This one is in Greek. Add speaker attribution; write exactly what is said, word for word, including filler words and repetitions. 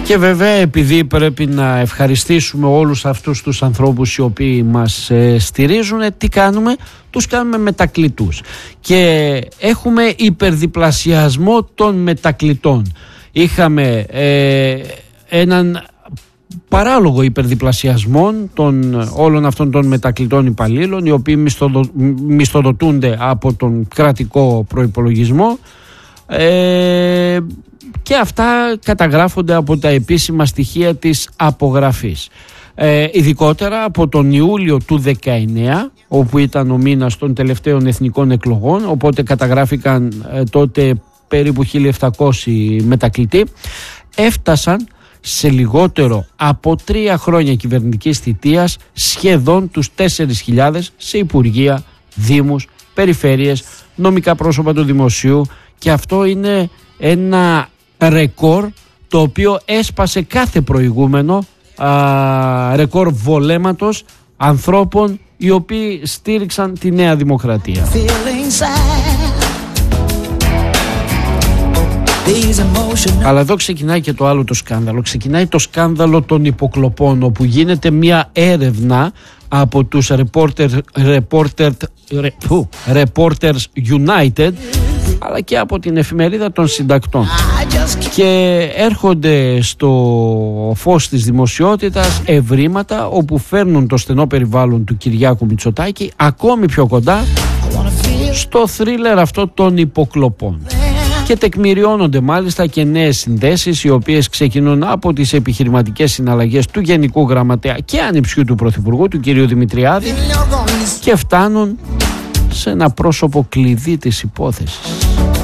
Speaker 1: Και βέβαια, επειδή πρέπει να ευχαριστήσουμε όλους αυτούς τους ανθρώπους οι οποίοι μας ε, στηρίζουν, τι κάνουμε? Τους κάνουμε μετακλητούς και έχουμε υπερδιπλασιασμό των μετακλητών. Είχαμε ε, έναν παράλογο υπερδιπλασιασμό των όλων αυτών των μετακλητών υπαλλήλων, οι οποίοι μισθοδο, μισθοδοτούνται από τον κρατικό προϋπολογισμό, ε, και αυτά καταγράφονται από τα επίσημα στοιχεία της απογραφής. Ε, ειδικότερα από τον Ιούλιο του δεκαεννέα, όπου ήταν ο μήνας των τελευταίων εθνικών εκλογών, οπότε καταγράφηκαν ε, τότε περίπου χίλια επτακόσιοι μετακλητοί, έφτασαν σε λιγότερο από τρία χρόνια κυβερνητικής θητείας σχεδόν τους τέσσερις χιλιάδες σε υπουργεία, δήμους, περιφέρειες, νομικά πρόσωπα του δημοσίου, και αυτό είναι ένα ρεκόρ το οποίο έσπασε κάθε προηγούμενο α, ρεκόρ βολέματος ανθρώπων οι οποίοι στήριξαν τη Νέα Δημοκρατία. Αλλά εδώ ξεκινάει και το άλλο το σκάνδαλο. Ξεκινάει το σκάνδαλο των υποκλοπών, όπου γίνεται μια έρευνα από τους Reporter, Reporter, Reporters United, αλλά και από την εφημερίδα των συντακτών, και έρχονται στο φως της δημοσιότητας ευρήματα όπου φέρνουν το στενό περιβάλλον του Κυριάκου Μητσοτάκη ακόμη πιο κοντά στο θρίλερ αυτό των υποκλοπών. Και τεκμηριώνονται μάλιστα και νέες συνδέσεις, οι οποίες ξεκινούν από τις επιχειρηματικές συναλλαγές του Γενικού Γραμματέα και ανιψιού του Πρωθυπουργού, του κ. Δημητριάδη, και φτάνουν σε ένα πρόσωπο κλειδί της υπόθεσης.